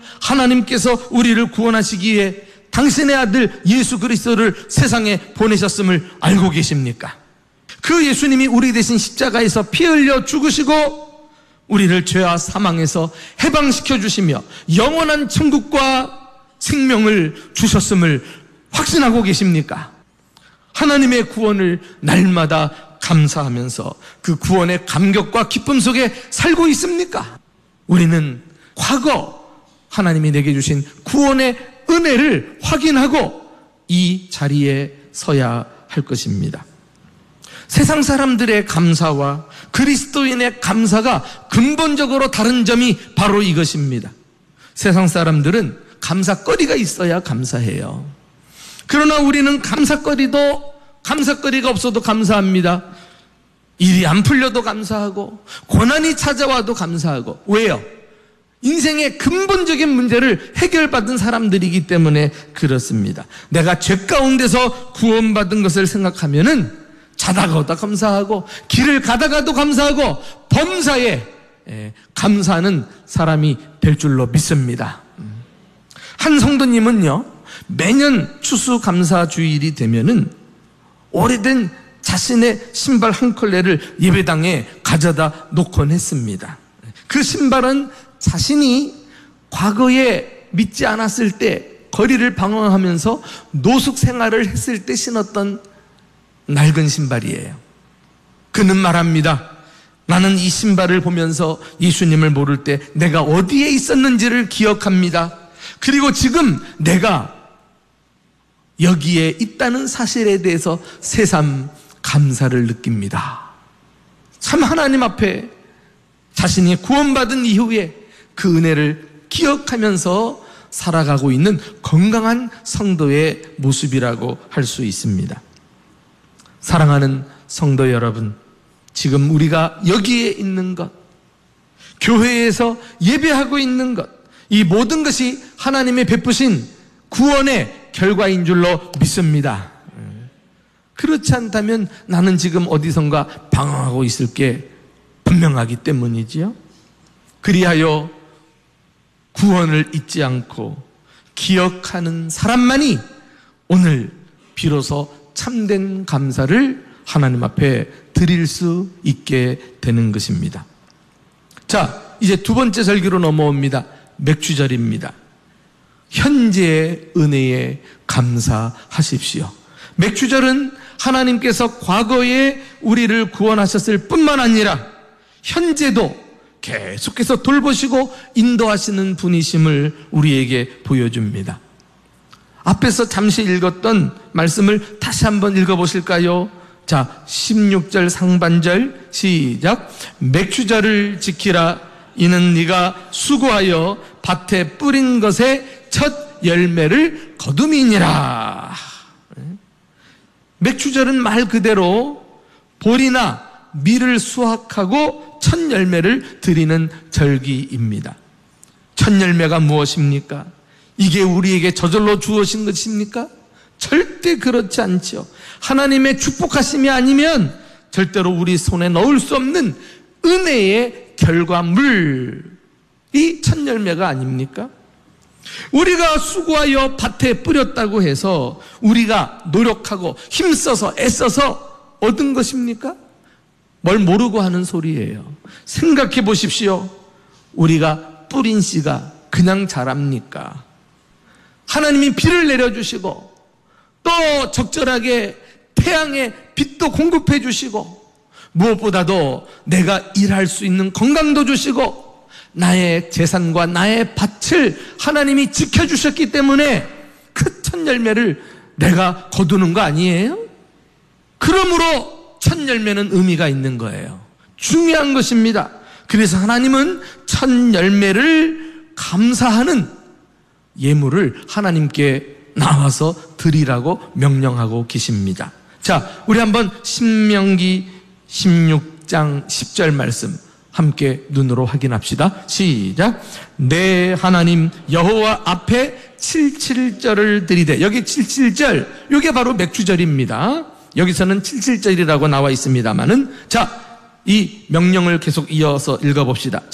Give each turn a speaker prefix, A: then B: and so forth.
A: 하나님께서 우리를 구원하시기 위해 당신의 아들 예수 그리스도를 세상에 보내셨음을 알고 계십니까? 그 예수님이 우리 대신 십자가에서 피 흘려 죽으시고 우리를 죄와 사망에서 해방시켜 주시며 영원한 천국과 생명을 주셨음을 확신하고 계십니까? 하나님의 구원을 날마다 감사하면서 그 구원의 감격과 기쁨 속에 살고 있습니까? 우리는 과거 하나님이 내게 주신 구원의 은혜를 확인하고 이 자리에 서야 할 것입니다. 세상 사람들의 감사와 그리스도인의 감사가 근본적으로 다른 점이 바로 이것입니다. 세상 사람들은 감사거리가 있어야 감사해요. 그러나 우리는 감사거리가 없어도 감사합니다. 일이 안 풀려도 감사하고 고난이 찾아와도 감사하고. 왜요? 인생의 근본적인 문제를 해결받은 사람들이기 때문에 그렇습니다. 내가 죄 가운데서 구원받은 것을 생각하면은 자다가도 감사하고 길을 가다가도 감사하고 범사에 감사하는 사람이 될 줄로 믿습니다. 한 성도님은요, 매년 추수감사주일이 되면은 오래된 자신의 신발 한 켤레를 예배당에 가져다 놓곤 했습니다. 그 신발은 자신이 과거에 믿지 않았을 때 거리를 방황하면서 노숙 생활을 했을 때 신었던 낡은 신발이에요. 그는 말합니다. 나는 이 신발을 보면서 예수님을 모를 때 내가 어디에 있었는지를 기억합니다. 그리고 지금 내가 여기에 있다는 사실에 대해서 새삼 감사를 느낍니다. 참 하나님 앞에 자신이 구원받은 이후에 그 은혜를 기억하면서 살아가고 있는 건강한 성도의 모습이라고 할 수 있습니다. 사랑하는 성도 여러분, 지금 우리가 여기에 있는 것, 교회에서 예배하고 있는 것, 이 모든 것이 하나님의 베푸신 구원의 결과인 줄로 믿습니다. 그렇지 않다면 나는 지금 어디선가 방황하고 있을 게 분명하기 때문이지요. 그리하여 구원을 잊지 않고 기억하는 사람만이 오늘 비로소 참된 감사를 하나님 앞에 드릴 수 있게 되는 것입니다. 자, 이제 두 번째 절기로 넘어옵니다. 맥주절입니다. 현재의 은혜에 감사하십시오. 맥주절은 하나님께서 과거에 우리를 구원하셨을 뿐만 아니라 현재도 계속해서 돌보시고 인도하시는 분이심을 우리에게 보여줍니다. 앞에서 잠시 읽었던 말씀을 다시 한번 읽어보실까요? 자, 16절 상반절 시작. 맥주절을 지키라. 이는 네가 수고하여 밭에 뿌린 것의 첫 열매를 거둠이니라. 맥주절은 말 그대로 보리나 밀을 수확하고 첫 열매를 드리는 절기입니다. 첫 열매가 무엇입니까? 이게 우리에게 저절로 주어진 것입니까? 절대 그렇지 않죠. 하나님의 축복하심이 아니면 절대로 우리 손에 넣을 수 없는 은혜의 결과물이 첫 열매가 아닙니까? 우리가 수고하여 밭에 뿌렸다고 해서 우리가 노력하고 힘써서 애써서 얻은 것입니까? 뭘 모르고 하는 소리예요. 생각해 보십시오. 우리가 뿌린 씨가 그냥 자랍니까? 하나님이 비를 내려주시고 또 적절하게 태양의 빛도 공급해 주시고 무엇보다도 내가 일할 수 있는 건강도 주시고 나의 재산과 나의 밭을 하나님이 지켜주셨기 때문에 그 첫 열매를 내가 거두는 거 아니에요? 그러므로 첫 열매는 의미가 있는 거예요. 중요한 것입니다. 그래서 하나님은 첫 열매를 감사하는 예물을 하나님께 나와서 드리라고 명령하고 계십니다. 자, 우리 한번 신명기 16장 10절 말씀 함께 눈으로 확인합시다. 시작. 내 하나님 여호와 앞에 77절을 드리되. 여기 77절, 이게 바로 맥주절입니다. 여기서는 77절이라고 나와 있습니다만은, 자, 이 명령을 계속 이어서 읽어봅시다.